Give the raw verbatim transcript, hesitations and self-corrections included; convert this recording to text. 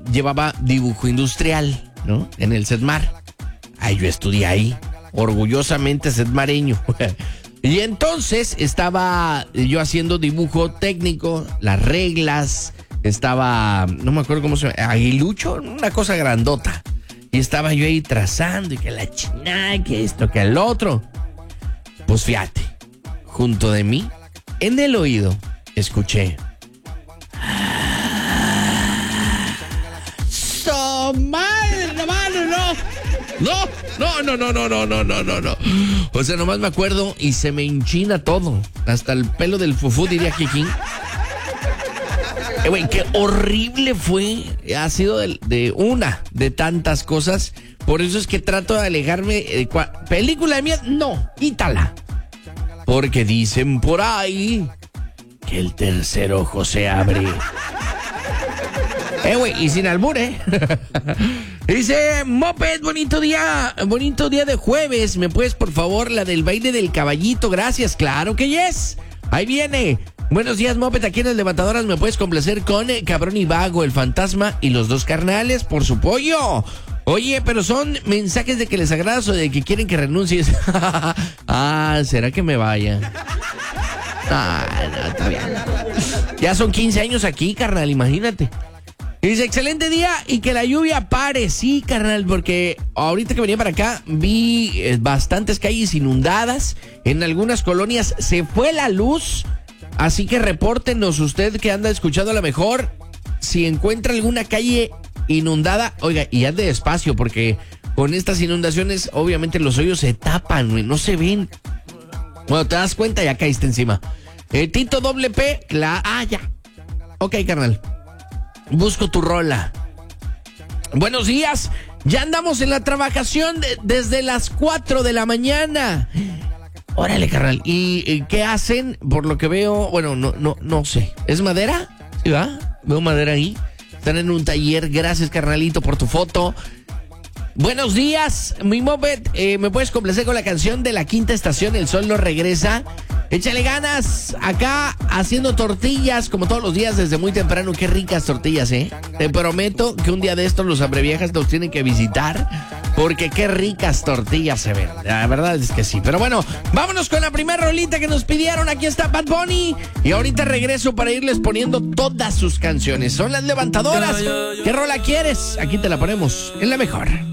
llevaba dibujo industrial, ¿no? En el Setmar. Ay, yo estudié ahí, orgullosamente setmareño. Y entonces estaba yo haciendo dibujo técnico, las reglas, estaba, no me acuerdo cómo se llama, aguilucho, una cosa grandota. Y estaba yo ahí trazando y que la china, que esto, que el otro. Pues fíjate, junto de mí, en el oído, escuché. ¡So mal, no, mano, no! No, no, no, no, no, no, no, no, no. O sea, nomás me acuerdo y se me enchina todo. Hasta el pelo del fufú, diría Kikín. Eh, güey, qué horrible fue. Ha sido de, de una de tantas cosas. Por eso es que trato de alejarme. De cua- película de miedo, no, quítala. Porque dicen por ahí que el tercer ojo se abre. Eh, güey, y sin albur, ¿eh? Dice, Moped, bonito día, bonito día de jueves. ¿Me puedes, por favor, la del baile del caballito? Gracias, claro que yes. Ahí viene. Buenos días, Moped, aquí en el Levantadoras. ¿Me puedes complacer con eh, Cabrón y Vago, el fantasma y los dos carnales por su pollo? Oye, pero son mensajes de que les agradas o de que quieren que renuncies. Ah, ¿será que me vaya? Ah, no, está bien. Ya son quince años aquí, carnal, imagínate. Y dice, excelente día y que la lluvia pare. Sí, carnal, porque ahorita que venía para acá vi eh, bastantes calles inundadas. En algunas colonias se fue la luz. Así que repórtenos usted que anda escuchando a lo mejor. Si encuentra alguna calle inundada, oiga, y ande despacio porque con estas inundaciones obviamente los hoyos se tapan, güey, no se ven. Bueno, te das cuenta, ya caíste encima. Eh, Tito doble P, la... Ah, ya. Ok, carnal. Busco tu rola. Buenos días. Ya andamos en la trabajación de, desde las cuatro de la mañana. Órale, carnal. ¿Y, y qué hacen? Por lo que veo, bueno, no, no, no sé. ¿Es madera? ¿Sí va? Veo madera ahí. Están en un taller. Gracias, carnalito, por tu foto. Buenos días, mi Moped. Eh, ¿Me puedes complacer con la canción de La Quinta Estación? El sol no regresa. Échale ganas, acá haciendo tortillas como todos los días desde muy temprano. Qué ricas tortillas, ¿eh? Te prometo que un día de estos los hambreviejas nos tienen que visitar porque qué ricas tortillas se ven. La verdad es que sí. Pero bueno, vámonos con la primera rolita que nos pidieron. Aquí está Bad Bunny. Y ahorita regreso para irles poniendo todas sus canciones. Son las Levantadoras. ¿Qué rola quieres? Aquí te la ponemos en la mejor.